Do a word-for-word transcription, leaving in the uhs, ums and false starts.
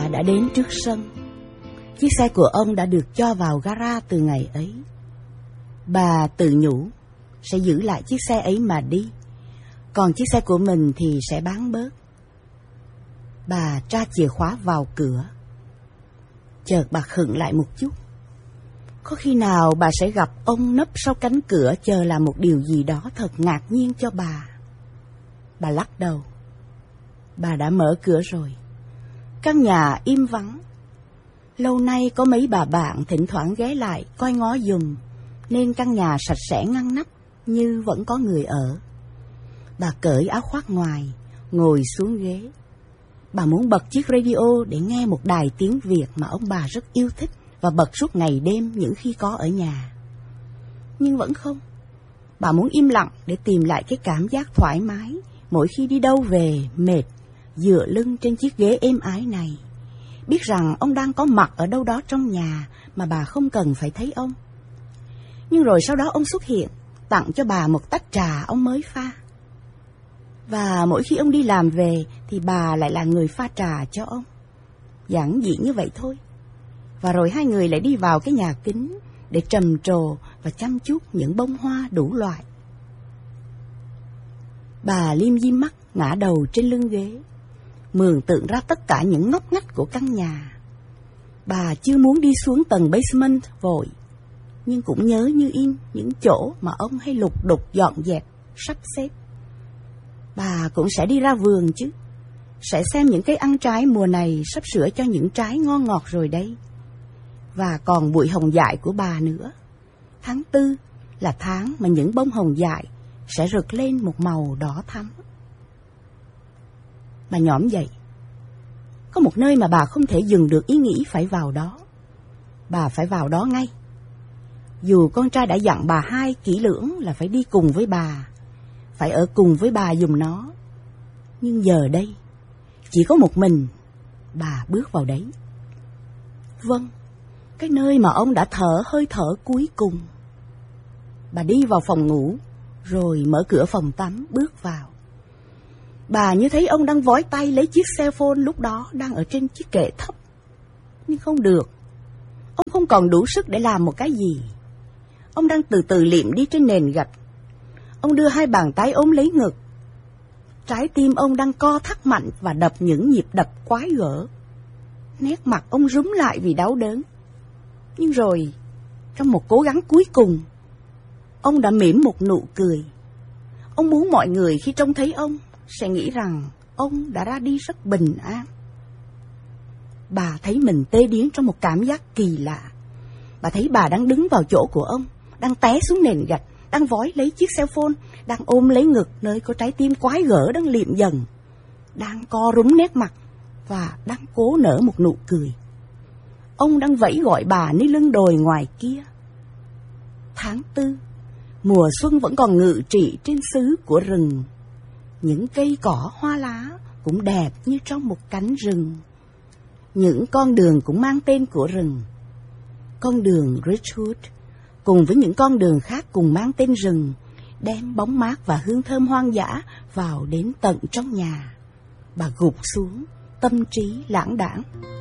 Bà đã đến trước sân. Chiếc xe của ông đã được cho vào gara từ ngày ấy. Bà tự nhủ sẽ giữ lại chiếc xe ấy mà đi, còn chiếc xe của mình thì sẽ bán bớt. Bà tra chìa khóa vào cửa. Chợt bà khựng lại một chút. Có khi nào bà sẽ gặp ông nấp sau cánh cửa chờ làm một điều gì đó thật ngạc nhiên cho bà. Bà lắc đầu. Bà đã mở cửa rồi. Căn nhà im vắng. Lâu nay có mấy bà bạn thỉnh thoảng ghé lại coi ngó giùm, nên căn nhà sạch sẽ ngăn nắp như vẫn có người ở. Bà cởi áo khoác ngoài, ngồi xuống ghế. Bà muốn bật chiếc radio để nghe một đài tiếng Việt mà ông bà rất yêu thích và bật suốt ngày đêm những khi có ở nhà. Nhưng vẫn không. Bà muốn im lặng để tìm lại cái cảm giác thoải mái mỗi khi đi đâu về mệt, dựa lưng trên chiếc ghế êm ái này. Biết rằng ông đang có mặt ở đâu đó trong nhà mà bà không cần phải thấy ông. Nhưng rồi sau đó ông xuất hiện, tặng cho bà một tách trà ông mới pha. Và mỗi khi ông đi làm về thì bà lại là người pha trà cho ông. Giản dị như vậy thôi. Và rồi hai người lại đi vào cái nhà kính để trầm trồ và chăm chút những bông hoa đủ loại. Bà liêm diêm mắt ngã đầu trên lưng ghế, mường tượng ra tất cả những ngóc ngách của căn nhà. Bà chưa muốn đi xuống tầng basement vội, nhưng cũng nhớ như in những chỗ mà ông hay lục đục dọn dẹp, sắp xếp. Bà cũng sẽ đi ra vườn chứ, sẽ xem những cây ăn trái mùa này sắp sửa cho những trái ngon ngọt rồi đây. Và còn bụi hồng dại của bà nữa. Tháng tư là tháng mà những bông hồng dại sẽ rực lên một màu đỏ thắm. Bà nhõm dậy. Có một nơi mà bà không thể dừng được ý nghĩ phải vào đó. Bà phải vào đó ngay. Dù con trai đã dặn bà hai kỹ lưỡng là phải đi cùng với bà, phải ở cùng với bà giùm nó. Nhưng giờ đây, chỉ có một mình bà bước vào đấy. Vâng, cái nơi mà ông đã thở hơi thở cuối cùng. Bà đi vào phòng ngủ, rồi mở cửa phòng tắm bước vào. Bà như thấy ông đang vói tay lấy chiếc cell phone lúc đó đang ở trên chiếc kệ thấp. Nhưng không được. Ông không còn đủ sức để làm một cái gì. Ông đang từ từ liệm đi trên nền gạch. Ông đưa hai bàn tay ôm lấy ngực. Trái tim ông đang co thắt mạnh và đập những nhịp đập quái gở. Nét mặt ông rúm lại vì đau đớn. Nhưng rồi, trong một cố gắng cuối cùng, ông đã mỉm một nụ cười. Ông muốn mọi người khi trông thấy ông sẽ nghĩ rằng ông đã ra đi rất bình an. Bà thấy mình tê điếng trong một cảm giác kỳ lạ. Bà thấy bà đang đứng vào chỗ của ông, đang té xuống nền gạch, đang vói lấy chiếc cell phone, đang ôm lấy ngực nơi có trái tim quái gở đang liệm dần, đang co rúm nét mặt và đang cố nở một nụ cười. Ông đang vẫy gọi bà nơi lưng đồi ngoài kia. Tháng tư, mùa xuân vẫn còn ngự trị trên xứ của rừng. Những cây cỏ hoa lá cũng đẹp như trong một cánh rừng. Những con đường cũng mang tên của rừng. Con đường Ridgewood cùng với những con đường khác cùng mang tên rừng, đem bóng mát và hương thơm hoang dã vào đến tận trong nhà. Bà gục xuống, tâm trí lãng đãng.